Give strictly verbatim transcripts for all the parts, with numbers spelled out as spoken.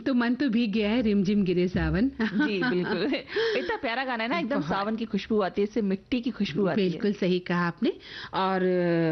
तो मन तो भीग गया है, रिमझिम गिरे सावन। जी बिल्कुल, इतना प्यारा गाना है ना, एकदम सावन की खुशबू आती है, इससे मिट्टी की खुशबू आती है। बिल्कुल सही कहा आपने। और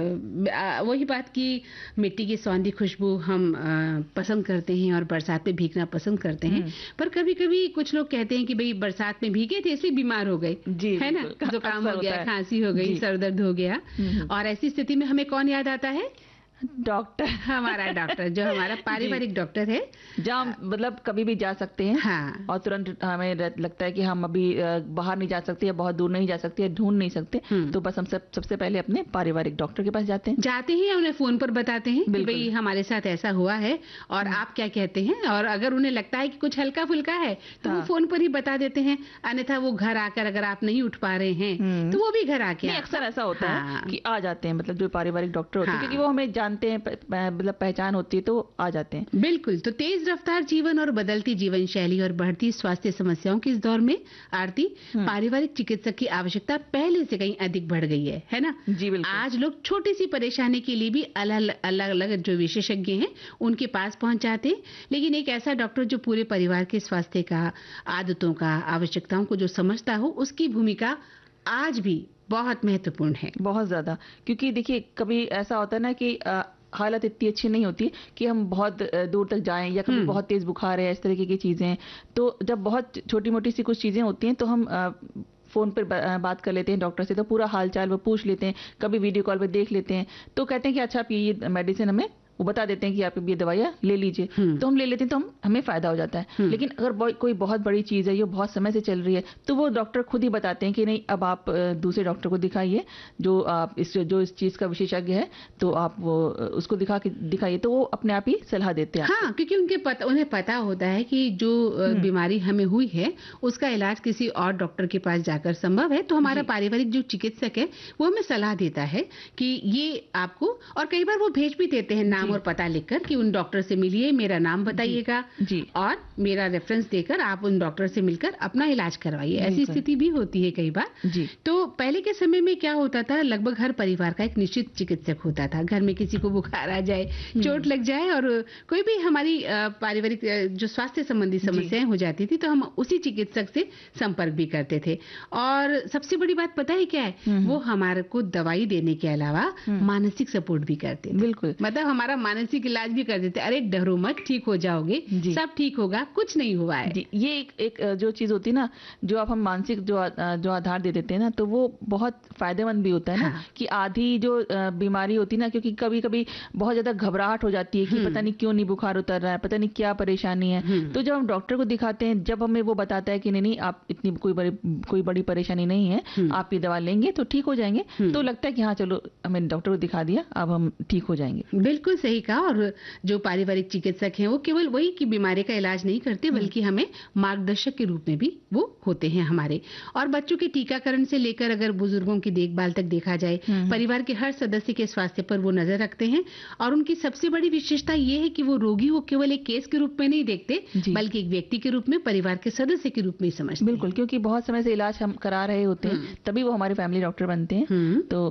आ, वही बात की मिट्टी की सौंधी खुशबू हम आ, पसंद करते हैं और बरसात में भीगना पसंद करते हैं, पर कभी कभी कुछ लोग कहते हैं कि भाई बरसात में भीगे थे इसलिए बीमार हो गए, है ना, जुकाम हो गया, खांसी हो गई, सर दर्द हो गया। और ऐसी स्थिति में हमें कौन याद आता है? डॉक्टर, हमारा डॉक्टर, जो हमारा पारिवारिक डॉक्टर है, जहाँ मतलब कभी भी जा सकते हैं। हाँ। और तुरंत हमें लगता है कि हम अभी बाहर नहीं जा सकते या बहुत दूर नहीं जा सकते या ढूंढ नहीं सकते, तो बस हम सब सबसे पहले अपने पारिवारिक डॉक्टर के पास जाते हैं जाते हैं उन्हें फोन पर बताते हैं कि भाई हमारे साथ ऐसा हुआ है और आप क्या कहते हैं। और अगर उन्हें लगता है कि कुछ हल्का फुल्का है तो हाँ। वो फोन पर ही बता देते हैं, अन्यथा वो घर आकर अगर आप नहीं उठ पा रहे हैं तो वो भी घर आके, अक्सर ऐसा होता है कि आ जाते हैं, मतलब जो पारिवारिक डॉक्टर होते हैं, क्योंकि वो हमें जानते हैं, मतलब पहचान होती है, तो आ जाते हैं। बिल्कुल। तो तेज रफ्तार जीवन और बदलती जीवन शैली और बढ़ती स्वास्थ्य समस्याओं के इस दौर में आरती, पारिवारिक चिकित्सक की आवश्यकता पहले से कहीं अधिक बढ़ गई है, है ना? जी बिल्कुल। आज लोग छोटी सी परेशानी के लिए भी अलग अलग अलग जो विशेषज्ञ हैं उनके पास पहुंच जाते हैं, लेकिन एक ऐसा डॉक्टर जो पूरे परिवार के स्वास्थ्य का, आदतों का, आवश्यकताओं को जो समझता हो, उसकी भूमिका आज भी बहुत महत्वपूर्ण है, बहुत ज्यादा। क्योंकि देखिए कभी ऐसा होता है ना कि आ, हालत इतनी अच्छी नहीं होती कि हम बहुत दूर तक जाएं, या कभी बहुत तेज बुखार है, इस तरीके की चीजें। तो जब बहुत छोटी मोटी सी कुछ चीजें होती हैं तो हम आ, फोन पर बात कर लेते हैं डॉक्टर से, तो पूरा हालचाल वो पूछ लेते हैं, कभी वीडियो कॉल पे देख लेते हैं, तो कहते हैं कि अच्छा आप ये मेडिसिन हमें, वो बता देते हैं कि आप ये दवाइयाँ ले लीजिए, तो हम ले लेते हैं, तो हम हमें फायदा हो जाता है। लेकिन अगर कोई बहुत बड़ी चीज है, ये बहुत समय से चल रही है, तो वो डॉक्टर खुद ही बताते हैं कि नहीं, अब आप दूसरे डॉक्टर को दिखाइए जो आप इस जो इस चीज का विशेषज्ञ है, तो आप वो उसको दिखा के दिखाइए, तो वो अपने आप ही सलाह देते हैं। हाँ, क्योंकि उनके पता, उन्हें पता होता है कि जो बीमारी हमें हुई है उसका इलाज किसी और डॉक्टर के पास जाकर संभव है, तो हमारा पारिवारिक जो चिकित्सक है वो हमें सलाह देता है कि ये आपको, और कई बार वो भेज भी देते हैं नाम और पता लिखकर कि उन डॉक्टर से मिलिए, मेरा नाम बताइएगा और मेरा रेफरेंस देकर आप उन डॉक्टर से मिलकर अपना इलाज करवाइए। ऐसी स्थिति भी होती है कई बार। जी। तो पहले के समय में क्या होता था, लगभग हर परिवार का एक निश्चित चिकित्सक होता था। घर में किसी को बुखार आ जाए, चोट लग जाए और कोई भी हमारी पारिवारिक जो स्वास्थ्य संबंधी समस्याएं हो जाती थी, तो हम उसी चिकित्सक से संपर्क भी करते थे। और सबसे बड़ी बात पता है क्या है, वो हमारे को दवाई देने के अलावा मानसिक सपोर्ट भी करते थे। बिल्कुल, मतलब हमारा मानसिक इलाज भी कर देते, अरे डरो मत, ठीक हो जाओगे, सब ठीक होगा, कुछ नहीं हुआ है। जी। ये एक, एक जो चीज होती है ना, जो आप हम मानसिक जो जो आधार दे देते हैं ना, तो वो बहुत फायदेमंद भी होता है ना। हाँ। कि आधी जो बीमारी होती है ना, क्योंकि कभी कभी बहुत ज्यादा घबराहट हो जाती है कि पता नहीं क्यों नहीं बुखार उतर रहा है, पता नहीं क्या परेशानी है, तो जब हम डॉक्टर को दिखाते हैं, जब हमें वो बताता है कि नहीं नहीं आप इतनी कोई बड़ी कोई बड़ी परेशानी नहीं है, आप ये दवा लेंगे तो ठीक हो जाएंगे, तो लगता है कि हाँ चलो हमें डॉक्टर को दिखा दिया, अब हम ठीक हो जाएंगे। बिल्कुल सही कहा। और जो पारिवारिक चिकित्सक हैं वो केवल वही की बीमारी का इलाज नहीं करते, बल्कि हमें मार्गदर्शक के रूप में भी वो होते हैं हमारे। और बच्चों के टीकाकरण से लेकर अगर बुजुर्गों की देखभाल तक देखा जाए, परिवार के हर सदस्य के स्वास्थ्य पर वो नजर रखते हैं। और उनकी सबसे बड़ी विशेषता ये है कि वो रोगी को केवल एक केस के रूप में नहीं देखते, बल्कि एक व्यक्ति के रूप में, परिवार के सदस्य के रूप में समझते। बिल्कुल, क्योंकि बहुत समय से इलाज हम करा रहे होते हैं, तभी वो हमारे फैमिली डॉक्टर बनते हैं। तो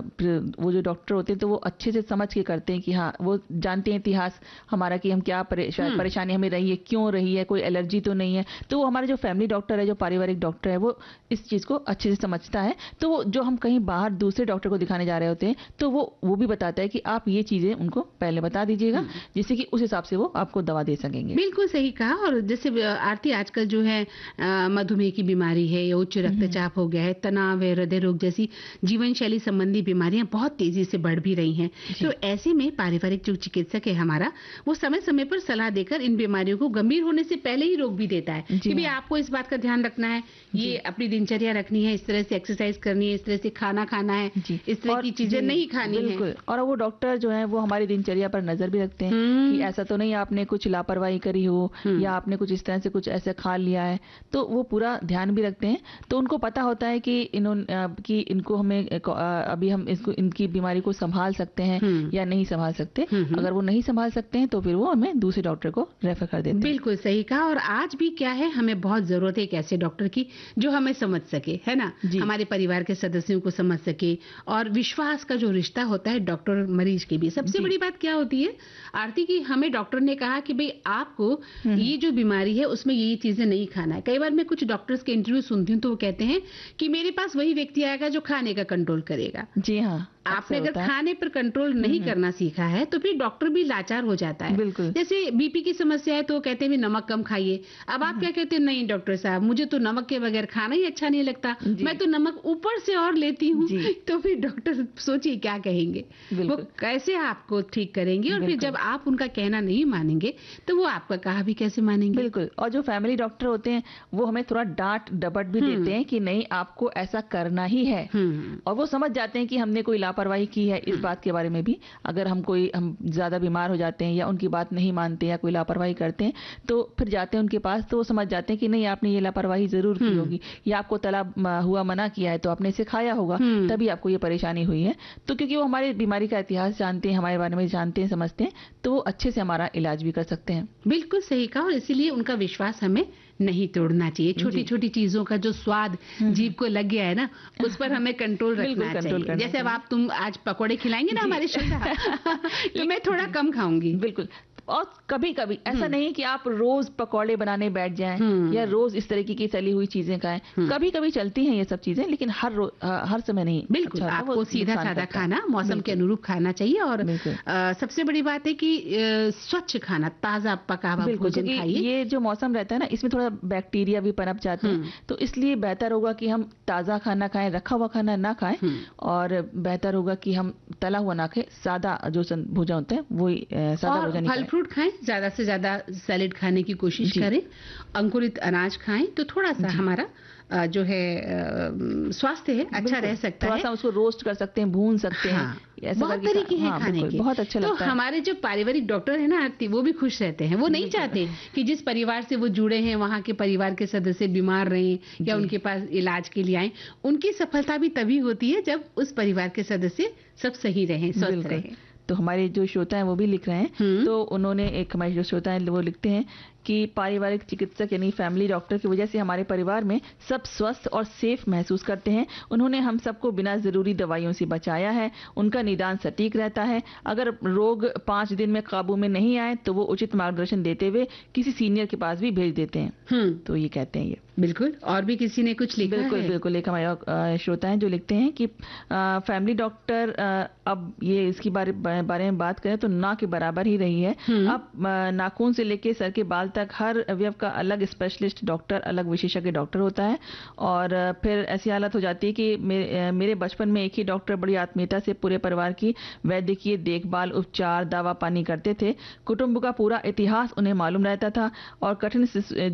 वो जो डॉक्टर होते हैं तो वो अच्छे से समझ के करते हैं कि हाँ वो जानते हैं इतिहास हमारा कि हम क्या परेशानी परेशानी हमें रही है, क्यों रही है, कोई एलर्जी तो नहीं है। तो वो हमारा जो फैमिली डॉक्टर है, जो पारिवारिक डॉक्टर है, वो इस चीज को अच्छे से समझता है। तो वो जो हम कहीं बाहर दूसरे डॉक्टर को दिखाने जा रहे होते हैं, तो वो वो भी बताता है कि आप ये चीजें उनको पहले बता दीजिएगा, जिससे कि उस हिसाब से वो आपको दवा दे सकेंगे। बिल्कुल सही कहा। और जैसे आरती आजकल जो है मधुमेह की बीमारी है, या उच्च रक्तचाप हो गया है, तनाव है, हृदय रोग जैसी जीवन शैली संबंधी बीमारियां बहुत तेजी से बढ़ भी रही हैं। तो ऐसे में पारिवारिक जो चिकित्सक है हमारा, वो समय समय पर सलाह देकर इन बीमारियों को गंभीर होने से पहले ही रोक भी देता है कि भाई आपको इस बात का ध्यान रखना है, ये अपनी दिनचर्या रखनी है, इस तरह से एक्सरसाइज करनी है, इस तरह से खाना खाना है, इस तरह की चीजें नहीं खानी है। और वो डॉक्टर जो है वो हमारी दिनचर्या पर नजर भी रखते हैं कि ऐसा तो नहीं आपने कुछ लापरवाही करी हो, या आपने कुछ इस तरह से कुछ ऐसे खा लिया है, तो वो पूरा ध्यान भी रखते हैं। तो उनको पता होता है कि इन्होंने कि इनको हमें अभी हम इसको इनकी बीमारी को संभाल सकते हैं या नहीं संभाल सकते। से। अगर वो नहीं संभाल सकते हैं तो फिर वो हमें दूसरे डॉक्टर को रेफर कर देते हैं। बिल्कुल सही कहा। और आज भी क्या है, हमें बहुत जरूरत है एक ऐसे डॉक्टर की जो हमें समझ सके, है ना, हमारे परिवार के सदस्यों को समझ सके, और विश्वास का जो रिश्ता होता है डॉक्टर मरीज के भी। सबसे बड़ी बात क्या होती है आरती की, हमें डॉक्टर ने कहा कि भाई आपको ये जो बीमारी है उसमें ये चीजें नहीं खाना है। कई बार मैं कुछ डॉक्टर्स के इंटरव्यू सुनती हूँ तो वो कहते हैं कि मेरे पास वही व्यक्ति आएगा जो खाने का कंट्रोल करेगा। जी हाँ, आपने अगर खाने पर कंट्रोल नहीं करना सीखा है तो फिर डॉक्टर भी लाचार हो जाता है। बिल्कुल। जैसे बीपी की समस्या है तो कहते हैं भी नमक कम खाइए। अब आप क्या कहते हैं, नहीं डॉक्टर साहब मुझे तो नमक के बगैर खाना ही अच्छा नहीं लगता, मैं तो नमक ऊपर से और लेती हूँ। तो फिर डॉक्टर सोचिए क्या कहेंगे, वो कैसे आपको ठीक करेंगे, और फिर जब आप उनका कहना नहीं मानेंगे तो वो आपका कहा भी कैसे मानेंगे। बिल्कुल। और जो फैमिली डॉक्टर होते हैं वो हमें थोड़ा डांट डपट भी देते हैं कि नहीं आपको ऐसा करना ही है, और वो समझ जाते हैं कि हमने कोई लापरवाही की है इस बात के बारे में भी। अगर हम कोई हम ज्यादा बीमार हो जाते हैं या उनकी बात नहीं मानते या कोई लापरवाही करते हैं तो फिर जाते हैं उनके पास, तो वो समझ जाते हैं कि नहीं आपने ये लापरवाही जरूर की होगी, या आपको तला हुआ मना किया है तो आपने इसे खाया होगा तभी आपको ये परेशानी हुई है। तो क्योंकि वो हमारी बीमारी का इतिहास जानते हैं, हमारे बारे में जानते हैं, समझते हैं, तो वो अच्छे से हमारा इलाज भी कर सकते हैं। बिल्कुल सही कहा। और इसीलिए उनका विश्वास हमें नहीं तोड़ना चाहिए। छोटी छोटी चीजों का जो स्वाद जीभ को लग गया है ना, उस पर हमें कंट्रोल रखना चाहिए। जैसे अब आप तुम आज पकोड़े खिलाएंगे ना हमारे श्रोता तो मैं थोड़ा कम खाऊंगी। बिल्कुल। और कभी कभी ऐसा नहीं कि आप रोज पकौड़े बनाने बैठ जाएं या रोज इस तरीके की तली हुई चीजें खाएं। कभी कभी चलती हैं ये सब चीजें, लेकिन हर रोज हर समय नहीं। बिल्कुल। अच्छा, आपको सीधा साधा खाना, मौसम के अनुरूप खाना चाहिए। और आ, सबसे बड़ी बात है कि आ, स्वच्छ खाना, ताजा पका हुआ भोजन खाइए। ये जो मौसम रहता है ना इसमें थोड़ा बैक्टीरिया भी पनप जाते हैं, तो इसलिए बेहतर होगा कि हम ताजा खाना खाएं, रखा हुआ खाना ना खाएं, और बेहतर होगा कि हम तला हुआ ना खाएं, सादा जो भोजन होते हैं वही सादा भोजन खाएं। फ्रूट खाएं, ज्यादा से ज्यादा सैलेड खाने की कोशिश करें, अंकुरित अनाज खाएं, तो थोड़ा सा हमारा जो है स्वास्थ्य है अच्छा रह सकता है। थोड़ा सा उसको रोस्ट कर सकते हैं, भून सकते हैं। हाँ, ऐसा बहुत तरीके हैं हाँ, खाने के, बहुत अच्छा लगता है। तो हमारे जो पारिवारिक डॉक्टर है ना आरती, वो भी खुश रहते हैं। वो नहीं चाहते कि जिस परिवार से वो जुड़े हैं वहाँ के परिवार के सदस्य बीमार रहे या उनके पास इलाज के लिए आए। उनकी सफलता भी तभी होती है जब उस परिवार के सदस्य सब सही रहे, स्वस्थ रहे। तो हमारे जो श्रोता हैं वो भी लिख रहे हैं, तो उन्होंने एक हमारे जो श्रोता हैं वो लिखते हैं कि पारिवारिक चिकित्सक यानी फैमिली डॉक्टर की वजह से हमारे परिवार में सब स्वस्थ और सेफ महसूस करते हैं। उन्होंने हम सबको बिना जरूरी दवाइयों से बचाया है, उनका निदान सटीक रहता है। अगर रोग पांच दिन में काबू में नहीं आए तो वो उचित मार्गदर्शन देते हुए किसी सीनियर के पास भी भेज देते हैं। तो ये कहते हैं ये बिल्कुल। और भी किसी ने कुछ लिखा बिल्कुल है? बिल्कुल एक हमारे श्रोता हैं जो लिखते हैं कि फैमिली डॉक्टर अब ये इसकी बारे बारे में बात करें तो ना के बराबर ही रही है। अब नाखून से लेके सर के बाल तक हर अवयव का अलग स्पेशलिस्ट डॉक्टर, अलग विशेषज्ञ डॉक्टर होता है। और फिर ऐसी हालत हो जाती है कि मेरे, मेरे बचपन में एक ही डॉक्टर बड़ी आत्मीयता से पूरे परिवार की वैद्यकीय देखभाल, उपचार, दवा पानी करते थे। कुटुंब का पूरा इतिहास उन्हें मालूम रहता था और कठिन